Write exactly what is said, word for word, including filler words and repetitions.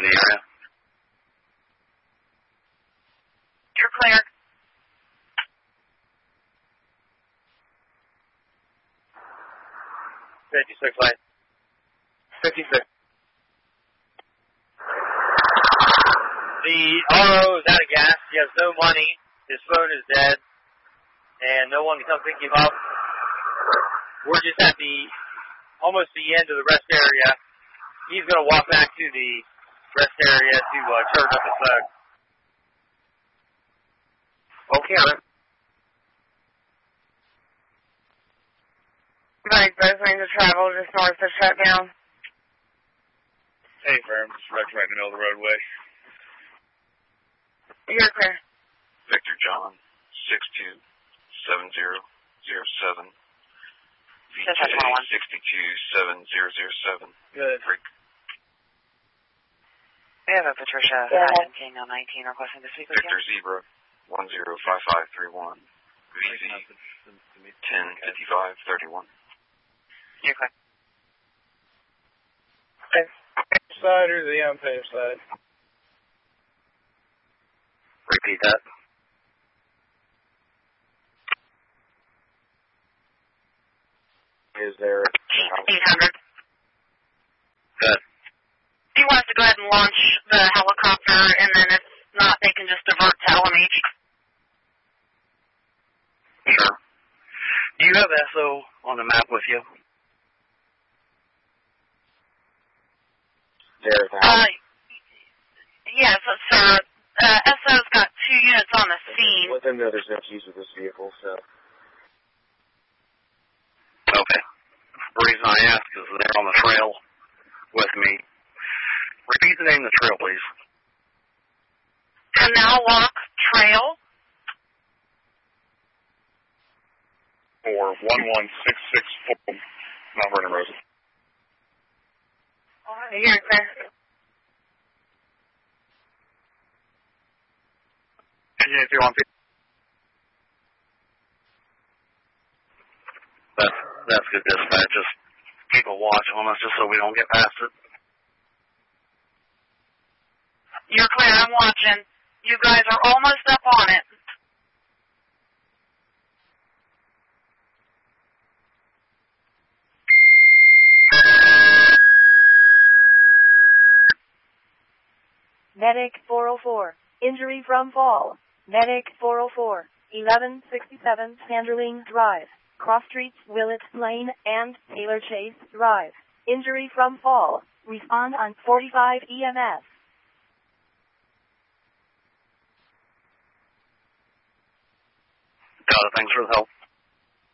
in the area. You're clear. fifty-six lane. fifty-six. The R O is out of gas. He has no money. His phone is dead. And no one can come pick him up. We're just at the, almost the end of the rest area. He's going to walk back to the rest area to uh, charge up his phone. Okay, all right. Mike, both lanes of travel just north of shutdown. Hey, firm. Just wrecked right in the middle of the roadway. You're clear. Victor John, six two seven zero zero seven. V J six two seven zero zero seven. Good. Freak. We have a Patricia yeah. King on nineteen requesting to speak with Victor you. Zebra, one zero five five three one. V Z ten fifty-five thirty-one. You're clear. Paved side or the unpaved side? Repeat that. Is there eight hundred. Good. Do you want us to go ahead and launch the helicopter, and then if not, they can just divert to L M H? Sure. Do you have S O on the map with you? There's Uh, yes, sir. Uh, S O's got two units on the scene. Let them know there's no keys with this vehicle, so. Okay. The reason I ask is they're on the trail with me. Repeat the name of the trail, please. Canal Walk Trail. For one one six six four, Mount Vernon Road. You're clear. If you want to. That's, that's good dispatch. Just keep a watch on us just so we don't get past it. You're clear. I'm watching. You guys are almost up on it. Medic four oh four. Injury from fall. Medic four oh four. eleven sixty-seven Sanderling Drive. Cross Streets, Willett Lane, and Taylor Chase Drive. Injury from fall. Respond on forty-five E M S. Got it. Thanks for the help.